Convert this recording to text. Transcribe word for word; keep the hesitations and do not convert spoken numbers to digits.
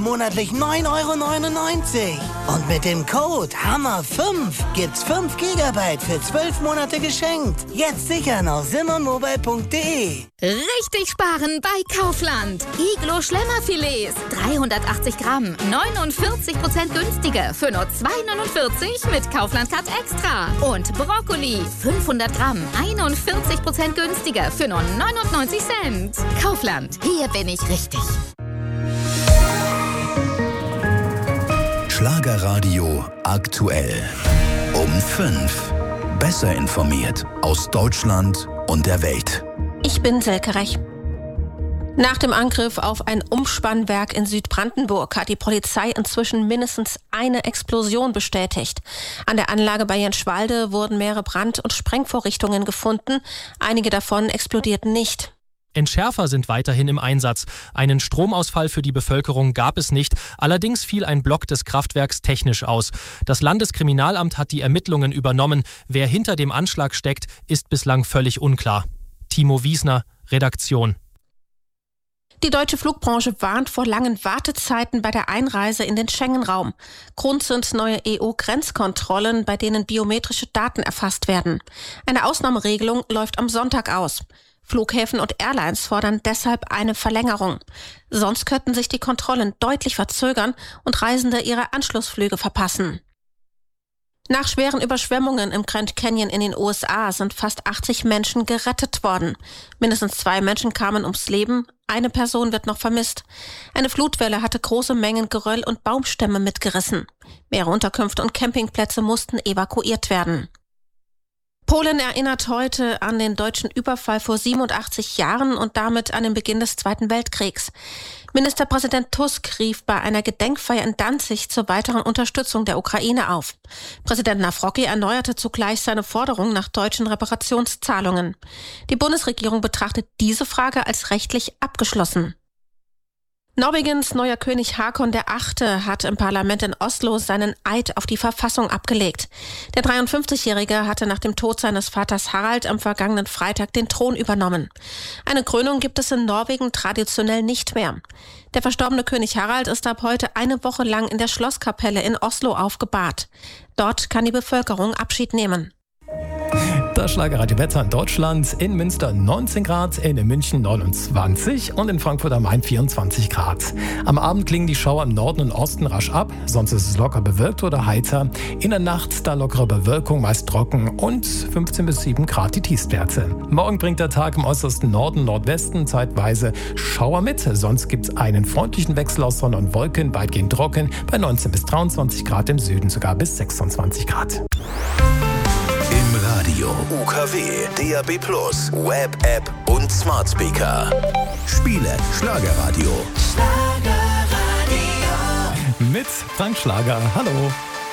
monatlich neun Euro neunundneunzig. Und mit dem Code Hammer fünf gibt's fünf Gigabyte für zwölf Monate geschenkt. Jetzt sichern auf simmermobile punkt de. Richtig sparen bei Kaufland. Iglo Schlemmerfilets, dreihundertachtzig Gramm, neunundvierzig Prozent günstiger für nur zwei neunundvierzig mit Kaufland Cut Extra. Und Brokkoli, fünfhundert Gramm, einundvierzig Prozent günstiger für nur neunundneunzig Cent. Kaufland, hier bin ich richtig. Schlagerradio aktuell. Um fünf. Besser informiert aus Deutschland und der Welt. Ich bin Selke Rech. Nach dem Angriff auf ein Umspannwerk in Südbrandenburg hat die Polizei inzwischen mindestens eine Explosion bestätigt. An der Anlage bei Jenschwalde wurden mehrere Brand- und Sprengvorrichtungen gefunden. Einige davon explodierten nicht. Entschärfer sind weiterhin im Einsatz. Einen Stromausfall für die Bevölkerung gab es nicht. Allerdings fiel ein Block des Kraftwerks technisch aus. Das Landeskriminalamt hat die Ermittlungen übernommen. Wer hinter dem Anschlag steckt, ist bislang völlig unklar. Timo Wiesner, Redaktion. Die deutsche Flugbranche warnt vor langen Wartezeiten bei der Einreise in den Schengen-Raum. Grund sind neue E U-Grenzkontrollen, bei denen biometrische Daten erfasst werden. Eine Ausnahmeregelung läuft am Sonntag aus. Flughäfen und Airlines fordern deshalb eine Verlängerung. Sonst könnten sich die Kontrollen deutlich verzögern und Reisende ihre Anschlussflüge verpassen. Nach schweren Überschwemmungen im Grand Canyon in den U S A sind fast achtzig Menschen gerettet worden. Mindestens zwei Menschen kamen ums Leben, eine Person wird noch vermisst. Eine Flutwelle hatte große Mengen Geröll und Baumstämme mitgerissen. Mehrere Unterkünfte und Campingplätze mussten evakuiert werden. Polen erinnert heute an den deutschen Überfall vor siebenundachtzig Jahren und damit an den Beginn des Zweiten Weltkriegs. Ministerpräsident Tusk rief bei einer Gedenkfeier in Danzig zur weiteren Unterstützung der Ukraine auf. Präsident Nawrocki erneuerte zugleich seine Forderung nach deutschen Reparationszahlungen. Die Bundesregierung betrachtet diese Frage als rechtlich abgeschlossen. Norwegens neuer König Haakon der Achte hat im Parlament in Oslo seinen Eid auf die Verfassung abgelegt. Der dreiundfünfzigjährige hatte nach dem Tod seines Vaters Harald am vergangenen Freitag den Thron übernommen. Eine Krönung gibt es in Norwegen traditionell nicht mehr. Der verstorbene König Harald ist ab heute eine Woche lang in der Schlosskapelle in Oslo aufgebahrt. Dort kann die Bevölkerung Abschied nehmen. Das Schlagerradio-Wetter in Deutschland: in Münster neunzehn Grad, in München neunundzwanzig und in Frankfurt am Main vierundzwanzig Grad. Am Abend klingen die Schauer im Norden und Osten rasch ab, sonst ist es locker bewölkt oder heiter. In der Nacht da lockere Bewölkung, meist trocken und fünfzehn bis sieben Grad die Tiefstwerte. Morgen bringt der Tag im äußersten Norden, Nordwesten zeitweise Schauer mit, sonst gibt es einen freundlichen Wechsel aus Sonne und Wolken, weitgehend trocken, bei neunzehn bis dreiundzwanzig Grad, im Süden sogar bis sechsundzwanzig Grad. Im Radio, U K W, D A B plus, Web, App und Smart Speaker. Spiele Schlagerradio. Mit Frank Schlager. Hallo.